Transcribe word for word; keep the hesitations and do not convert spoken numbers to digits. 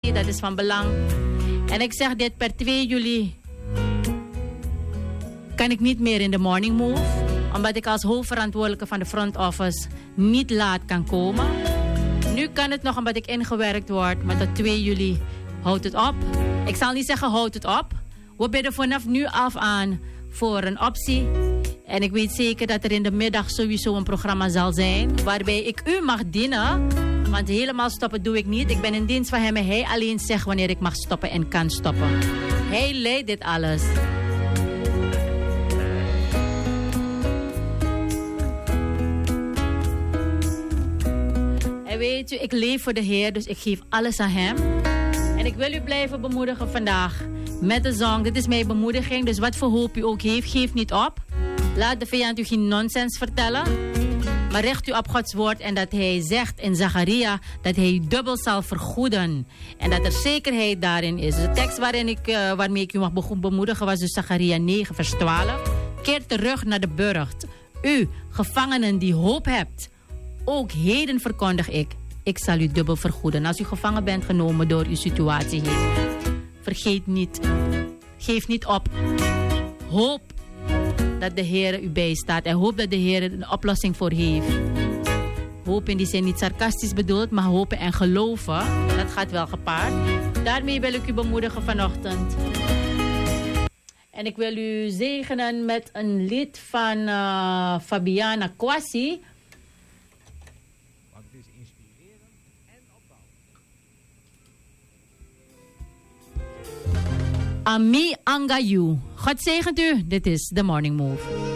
je, dat is van belang. En ik zeg dit, per twee juli kan ik niet meer in de morning move, omdat ik als hoofdverantwoordelijke van de front office niet laat kan komen. Nu kan het nog omdat ik ingewerkt word, maar tot twee juli houdt het op. Ik zal niet zeggen houdt het op. We bidden vanaf nu af aan voor een optie. En ik weet zeker dat er in de middag sowieso een programma zal zijn waarbij ik u mag dienen. Want helemaal stoppen doe ik niet. Ik ben in dienst van hem en hij alleen zegt wanneer ik mag stoppen en kan stoppen. Hij leidt dit alles. En weet u, ik leef voor de Heer, dus ik geef alles aan hem. En ik wil u blijven bemoedigen vandaag met de zang. Dit is mijn bemoediging, dus wat voor hoop u ook heeft, geef niet op. Laat de vijand u geen nonsens vertellen. Maar richt u op Gods woord en dat hij zegt in Zacharia dat hij dubbel zal vergoeden. En dat er zekerheid daarin is. Dus de tekst waarin ik, uh, waarmee ik u mag bemoedigen was dus Zacharia negen vers twaalf. Keer terug naar de burcht. U, gevangenen die hoop hebt. Ook heden verkondig ik. Ik zal u dubbel vergoeden. Als u gevangen bent genomen door uw situatie heen. Vergeet niet. Geef niet op. Hoop dat de Heer u bijstaat. En hoop dat de Heer er een oplossing voor heeft. Hoop in die zin niet sarcastisch bedoeld, maar hopen en geloven. Dat gaat wel gepaard. Daarmee wil ik u bemoedigen vanochtend. En ik wil u zegenen met een lied van uh, Fabiana Kwasi. Want het is inspirerend en opbouwend. Ami Angayu. God zegent u. Dit is The Morning Move.